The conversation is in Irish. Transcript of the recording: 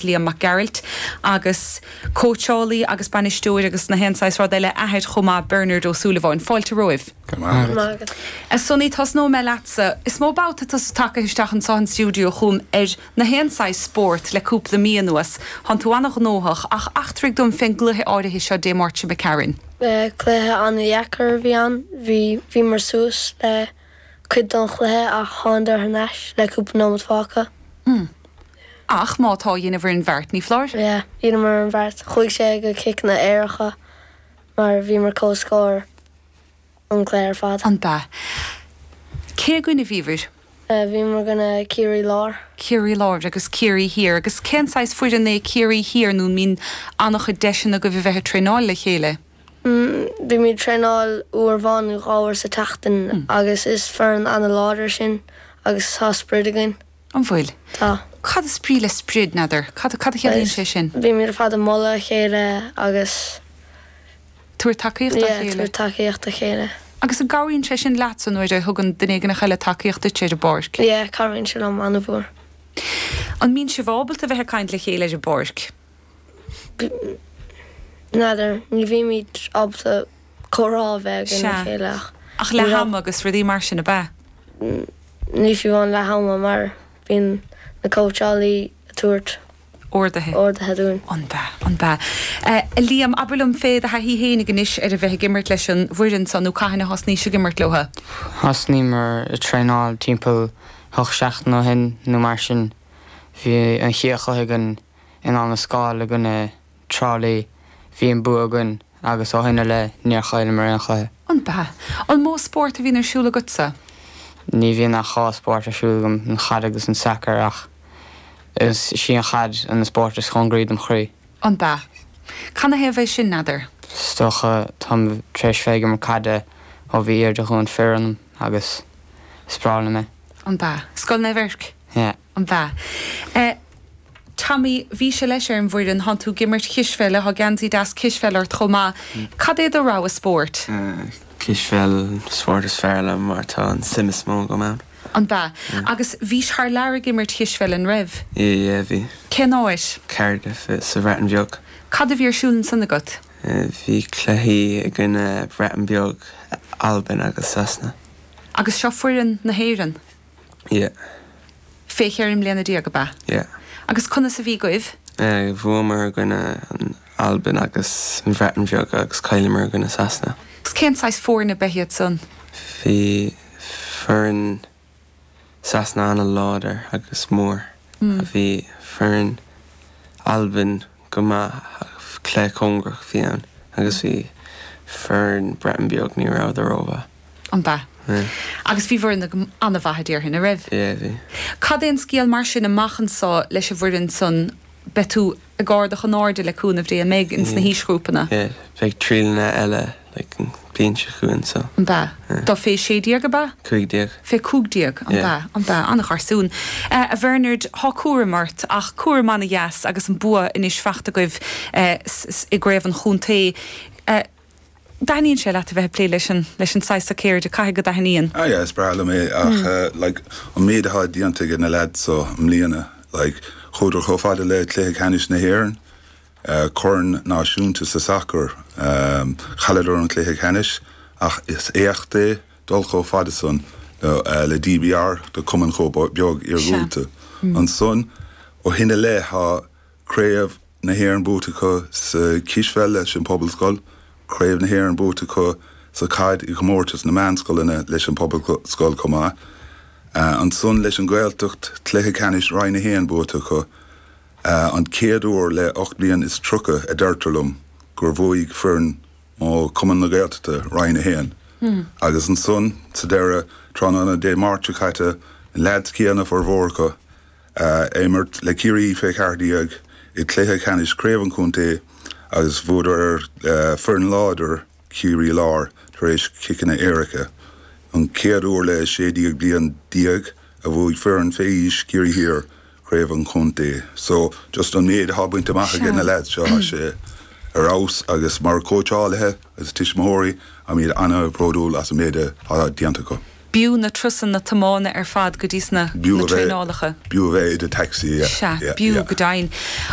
Liam McGarrett agus coachálaí agus banistúir agus na hensáis rá deile ahead chomá Bernard O'Sullivan fáilte roimh. Sonní tas nó me lesa is mó báta tas take isteach an san stúdio chum na hensáis sport le cúpla míanúas han tú annach nóach ach achtrig dom fin gluthe áirithe seo dé mórte be Karen. Chluthe an jacar bhí an bhí mar sús le chud don chluthe a hándar haneis le cúpla nómad fáca. Ach mátá dhéanamh an bheirt ní flór? Dhéanam mar an bheirt. Chuig sé go cic na éiricha mar bhí mar cóscóir an cléir fad. An ba. Cé gúna bhíhir? Bhí mar gona Ciarí Lár. Ciarí Lár agus Ciarí hir agus cénsáis fuidir na Ciarí hir nún mín annach a deisina go bhí bheithe trénáil le chéile? Bhí mí trénáil uair bháin gáhar sa teachtain agus is fearn anna láidir sin agus tá sprid againn. An bhfuil? Tá. Cad a sprí le sprid nadidir? Cad a chéalaíonn sé sin? Bhí mí fad a molla chéile agus Túair takeíocht a chéile? túair takeíocht a chéile. Agus a gáíonn sé sin leat an nuidir thugann duine na chaile takeíocht a tíir borc? Caríonn sin am anna bhór. An mín se bhábalt a bheithe caiint le chéile a borc? Nadidir, ní bhí míid abta chorá bheith gana chéileach. Ach le ham agus rudí mar sin a bheith? Ní fiú an le hama mar bhín na coachálaí a túirt ordathe dún. An ba. Liam abulum féad a ha hí hénig ganis ar a bheith gimmert leis an bhuirin san nó caihanna hasní se gimmert lotha? Hasní mar a trénáil timppel hoch seach nó hin nó mar sin bhí an chiacha gan in an scáil a gona trálaí hí an bu agan agus á hinna le níorchaile mar an chaile. An ba. An mó sport a bhín ar siúla gutsa? Ní bhíon nach chásport a siúlagam an chad agus an sacr ach is sí an chad an na sport is chungríd an chrí. An ba. Canna heh bheith sin nadidir? Stocha tam treis féige mar cadde ó bhí ar de chun fearan agus sprála me. An ba. Scoil na bhirc? An ba. Tommy, bhí se leis ar an bhuirin han tú gimmert kisfeile ha gantí das kisfeile ar chomá. Cad é do rá a sport? Kisfeil sport is fearla mar tá an simas mó go man. An ba. Agus bhí haar leir gimmert kisfeil an raibh? Bhí. Cé áis? Cardiff sa bhreatan beag. Cad a bhí ar siúlan sanna got? Bhí cléthaí a gine bhreatan beag Albin agus Sasna. Agus seo fuirin na héireann? Féich ar im léana díag go ba? Agus conna sa bhí goibh? Bhuamar gine an Albin agus an bhreatan beag agus Cailimar gine Sasna. Gus cén sais fór na behiad son? Bhí fearn Sasna anna láidir agus mór. A bhí fearn Albin go ma clé congrach bhí an agus bhí fearn bhreatan beag ní rá róha. An ba. Agus bhí bhar anna bhaidíar hin a raibh? Bhí. Cad éon scéal mar sin amachchansá leis a bhuirin son betú a gáardach an áde le cúnamh dé a méid ins na hísgrúpanna? Bheith trílna eile le an bliantse chuin so. An ba. Dá fé sé díag go ba? Cúigdíag. Fé cúigdíag, an ba, annach arsún. A Bernard há cuaramart ach cuaramana yes agus an bua inis feachta goibh i gréibh an chúntaí. Daíonn sé leat a bheith plé leis an 6 céir de caiigh go daíon? Is brala mé ach an méad a díanta na lead so mlíana chuidir chofáda le léigh chenis na hhéireann chun náisiúnta sa sacr chaladú an léigh chenis ach is éachta dul chofáda son le DBR do cuman cho beag ar rúta. An son ó hinna le hácréamh na hhéireann búta chu sa Kisfeil leis an pobl scoil, craibh na hhéireann búta chu sa caid i gomórtas na meanscoilena leis an pobl scoil comá. An son leis an gaeltacht léigh chenis rá na hhéireann búta chu an céadúir le 8 bliain is trucha a d'irtarlum gur bhuaigh fearn ó cuman na gaeltachta rá na hhéireann. Agus an son sa deire tránna dé máirte chaite an lead céanna for bhórcha émert le Ciarí fé cardiaag i léigh chenis craibh an cúntaí agus bhúdar fearn láidir Ciarí Lár tar éis cicanna éiricha. An céadúir le 6 bliain díag a bhuaigh fearn féis Ciarí hir craibh an cúntaí. So just an méad habhaint amach agin na lead seo sé arás agus mar cóteálathe agus tiismóirí a míad anna pródúil as a méide díanta go. Biú na trusan na tamána ar fad go dtí na tréálacha. Biú bheith de taxi. Biú go dain.